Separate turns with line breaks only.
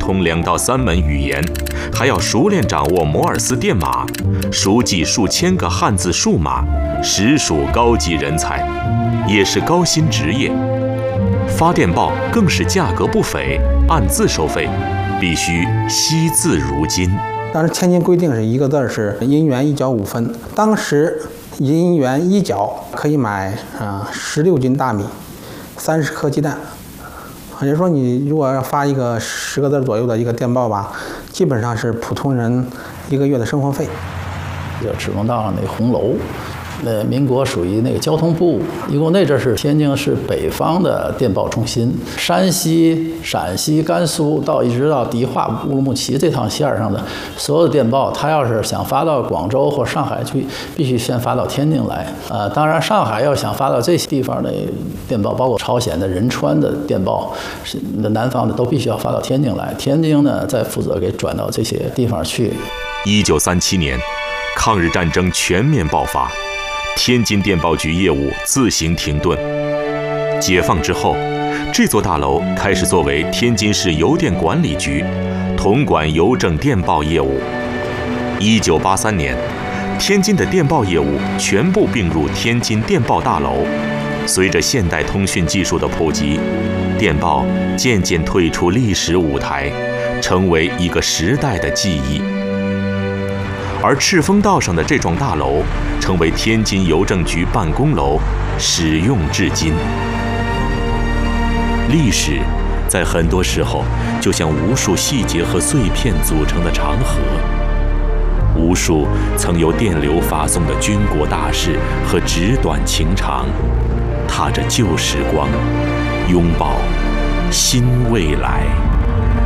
通2到3门语言，还要熟练掌握摩尔斯电码，熟记数千个汉字数码，实属高级人才，也是高薪职业。发电报更是价格不菲，按字收费，必须惜字如金。
当时天津规定是一个字是银元1角5分，当时银元1角可以买16斤大米，30颗鸡蛋。也就是说，你如果要发一个10个字左右的一个电报吧，基本上是普通人1个月的生活费。
叫赤峰道上那个红楼，民国属于那个交通部，一共那阵是天津市北方的电报中心，山西、陕西、甘肃一直到迪化、乌鲁木齐这趟线上的所有的电报，它要是想发到广州或上海去，必须先发到天津来。当然上海要想发到这些地方的电报，包括朝鲜的仁川的电报，南方的都必须要发到天津来。天津呢再负责给转到这些地方去。
1937年，抗日战争全面爆发。天津电报局业务自行停顿。解放之后，这座大楼开始作为天津市邮电管理局，统管邮政电报业务。1983年，天津的电报业务全部并入天津电报大楼。随着现代通讯技术的普及，电报渐渐退出历史舞台，成为一个时代的记忆。而赤峰道上的这幢大楼成为天津邮政局办公楼，使用至今。历史在很多时候就像无数细节和碎片组成的长河，无数曾由电流发送的军国大事和纸短情长，踏着旧时光，拥抱新未来。